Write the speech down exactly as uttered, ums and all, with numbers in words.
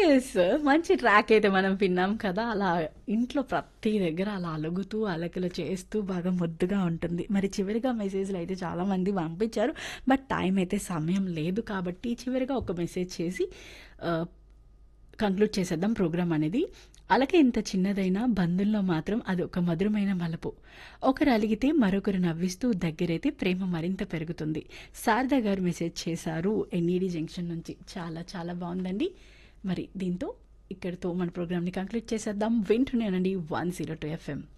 Yes. మంచి track అయితే మనం విన్నాం కదా! అలా ఇంట్లో ప్రతి దగ్గర అలా అలుగుతూ, అలకలు చేస్తూ బాగా ముద్దుగా ఉంటుంది. మరి చివరిగా మెసేజ్‌లు అయితే చాలామంది పంపించారు. బట్ టైం అయితే సమయం లేదు కాబట్టి చివరిగా ఒక మెసేజ్ చేసి ఆహ్, కంక్లూడ్ చేసేద్దాం ప్రోగ్రామ్ అనేది. అలక ఎంత చిన్నదైనా బంధంలో మాత్రం అది ఒక మధురమైన మలుపు. ఒకరు అలిగితే మరొకరు నవ్విస్తూ దగ్గరైతే ప్రేమ మరింత పెరుగుతుంది. శారద గారు మెసేజ్ చేశారు ఎన్ఈడి జంక్షన్ నుంచి. చాలా చాలా బాగుందండి. మరి దీంతో ఇక్కడితో మన ప్రోగ్రామ్ని కంక్లూడ్ చేసేద్దాం. వింటూనే అనండి వన్ జీరో టూ ఎఫ్ఎం.